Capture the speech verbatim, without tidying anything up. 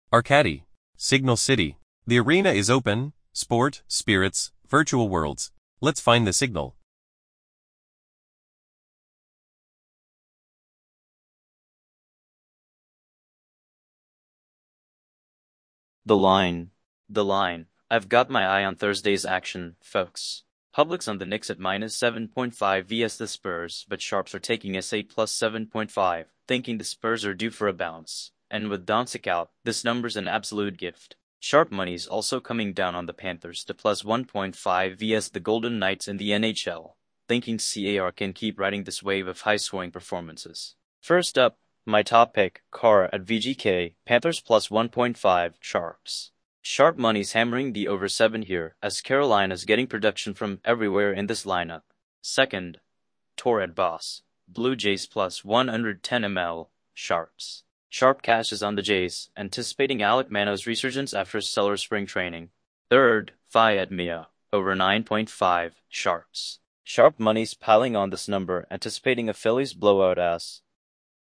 Arcady. Signal City. The arena is open, sport, spirits, virtual worlds. Let's find the signal. The line. The line. I've got my eye on Thursday's action, folks. Public's on the Knicks at minus seven point five vs the Spurs, but Sharps are taking S A plus seven point five, thinking the Spurs are due for a bounce. And with Doncic out, this number's an absolute gift. Sharp money's also coming down on the Panthers to plus one point five vs the Golden Knights in the N H L, thinking C A R can keep riding this wave of high-scoring performances. First up, my top pick, Carr at V G K, Panthers plus one point five, Sharps. Sharp money's hammering the over seven here, as Carolina's getting production from everywhere in this lineup. Second, Tor at Boss, Blue Jays plus one hundred ten milliliters, Sharps. Sharp cash is on the Jays, anticipating Alek Manoah's resurgence after stellar spring training. Third, Fi at Mia, over nine point five, Sharps. Sharp money's piling on this number, anticipating a Phillies blowout ass.